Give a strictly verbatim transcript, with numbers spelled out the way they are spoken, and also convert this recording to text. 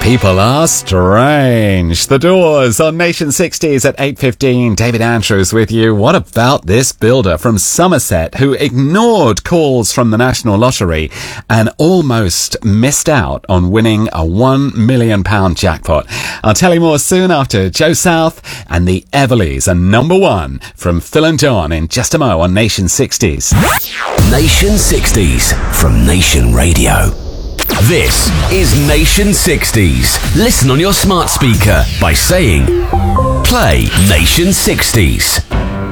People are strange. The Doors on Nation sixties at eight fifteen. David Andrews with you. What about this builder from Somerset who ignored calls from the National Lottery and almost missed out on winning a one million pound jackpot? I'll tell you more soon after Joe South and the Everleys are number one from Phil and John in just a mo on Nation sixties. Nation sixties from Nation Radio. This is Nation sixties. Listen on your smart speaker by saying, play Nation sixties.